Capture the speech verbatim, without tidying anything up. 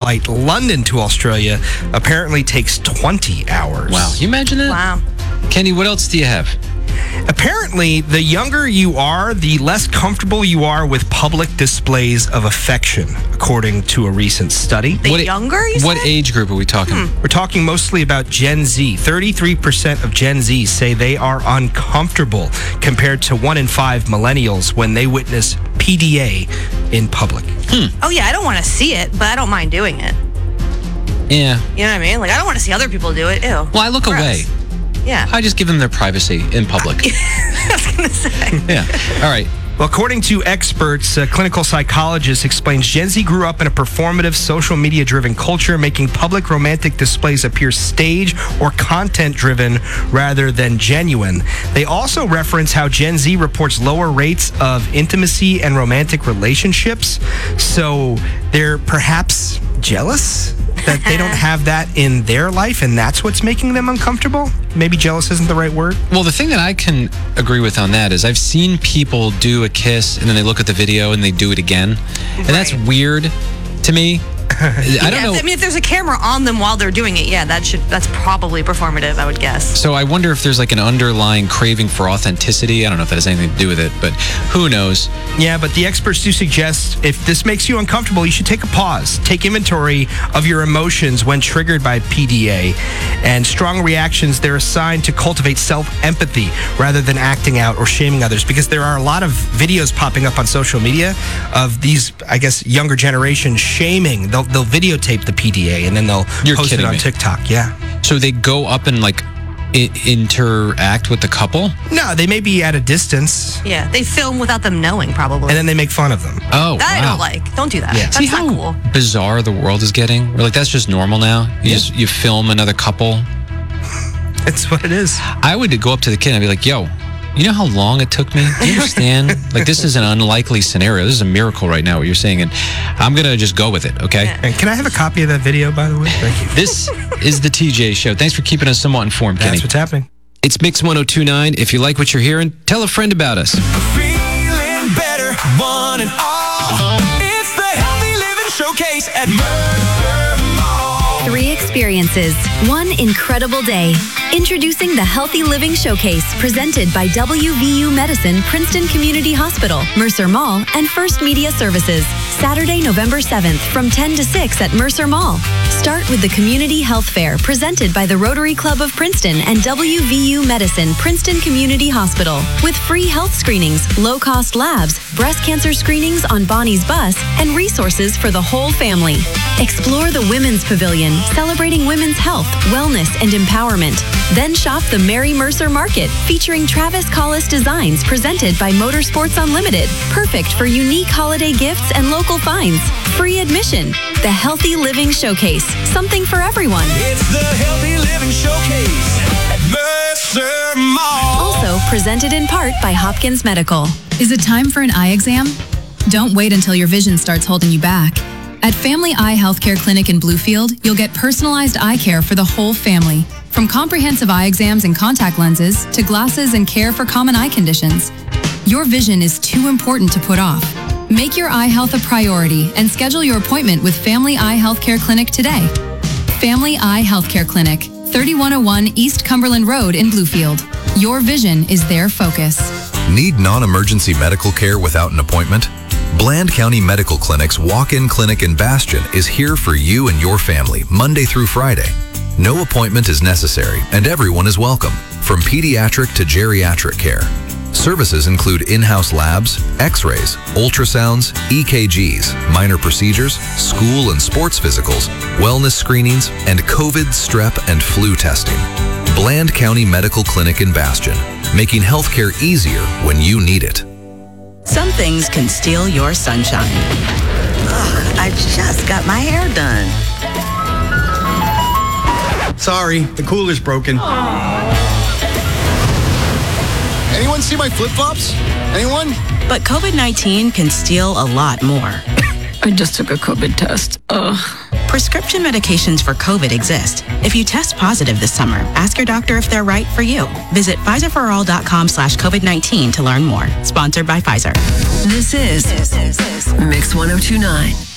flight London to Australia apparently takes twenty hours. Wow. Can you imagine that? Wow. Kenny, what else do you have? Apparently, the younger you are, the less comfortable you are with public displays of affection, according to a recent study. The what, younger, you What said? age group are we talking? We're talking mostly about Gen Z. thirty-three percent of Gen Z say they are uncomfortable compared to one in five millennials when they witness P D A in public. Oh, yeah, I don't want to see it, but I don't mind doing it. Yeah. You know what I mean? Like, I don't want to see other people do it. Ew. Well, I look Gross. away. Yeah. I just give them their privacy in public. I was going to say. Yeah. All right. Well, according to experts, a clinical psychologist explains Gen Z grew up in a performative, social media-driven culture, making public romantic displays appear staged or content-driven rather than genuine. They also reference how Gen Z reports lower rates of intimacy and romantic relationships, so they're perhaps jealous that they don't have that in their life, and that's what's making them uncomfortable. Maybe jealous isn't the right word. Well, the thing that I can agree with on that is I've seen people do a kiss and then they look at the video and they do it again. And that's Right. weird to me. I don't yeah, know. I mean, if there's a camera on them while they're doing it, yeah, that should that's probably performative, I would guess. So I wonder if there's like an underlying craving for authenticity. I don't know if that has anything to do with it, but who knows? Yeah, but the experts do suggest if this makes you uncomfortable, you should take a pause. Take inventory of your emotions when triggered by P D A. And strong reactions, they're assigned to cultivate self-empathy rather than acting out or shaming others, because there are a lot of videos popping up on social media of these, I guess, younger generation shaming. They'll, they'll videotape the P D A and then they'll You're post it kidding on me. TikTok. Yeah. So they go up and like I- interact with the couple? No, they may be at a distance Yeah, they film without them knowing, probably. and then they make fun of them. Oh, that I wow. don't like. Don't do that. Yeah. That's See not how cool. bizarre the world is getting? Or like that's just normal now? You Yeah. just you film another couple. It's what it is. I would go up to the kid and I'd be like, yo, you know how long it took me? Do you understand? Like, this is an unlikely scenario. This is a miracle right now, what you're saying. And I'm going to just go with it, okay? Yeah. And can I have a copy of that video, by the way? Thank you. This is the T J Show. Thanks for keeping us somewhat informed, Kenny. That's what's happening. It's Mix one oh two point nine. If you like what you're hearing, tell a friend about us. Feeling better, one and all. It's the Healthy Living Showcase at Mercer Mall. Three experiences, one incredible day. Introducing the Healthy Living Showcase, presented by W V U Medicine, Princeton Community Hospital, Mercer Mall, and First Media Services. Saturday, November seventh, from ten to six at Mercer Mall. Start with the Community Health Fair, presented by the Rotary Club of Princeton and W V U Medicine, Princeton Community Hospital, with free health screenings, low-cost labs, breast cancer screenings on Bonnie's bus, and resources for the whole family. Explore the Women's Pavilion, celebrating women's health, wellness, and empowerment. Then shop the Mary Mercer Market, featuring Travis Collis designs presented by Motorsports Unlimited, perfect for unique holiday gifts and local finds. Free admission. The Healthy Living Showcase, something for everyone. It's the Healthy Living Showcase at Mercer Mall. Also presented in part by Hopkins Medical. Is it time for an eye exam? Don't wait until your vision starts holding you back. At Family Eye Healthcare Clinic in Bluefield, you'll get personalized eye care for the whole family. From comprehensive eye exams and contact lenses to glasses and care for common eye conditions. Your vision is too important to put off. Make your eye health a priority and schedule your appointment with Family Eye Healthcare Clinic today. Family Eye Healthcare Clinic, thirty-one oh one East Cumberland Road in Bluefield. Your vision is their focus. Need non-emergency medical care without an appointment? Bland County Medical Clinic's walk-in clinic in Bastion is here for you and your family Monday through Friday. No appointment is necessary and everyone is welcome, from pediatric to geriatric care. Services include in-house labs, x-rays, ultrasounds, E K Gs, minor procedures, school and sports physicals, wellness screenings, and COVID, strep, and flu testing. Bland County Medical Clinic in Bastion, making healthcare easier when you need it. Some things can steal your sunshine. Ugh, I just got my hair done. Sorry, the cooler's broken. Anyone see my flip-flops? Anyone? But COVID nineteen can steal a lot more. I just took a COVID test. Ugh. Prescription medications for COVID exist. If you test positive this summer, ask your doctor if they're right for you. Visit Pfizer for all dot com slash COVID nineteen to learn more. Sponsored by Pfizer. This is Mix one oh two point nine.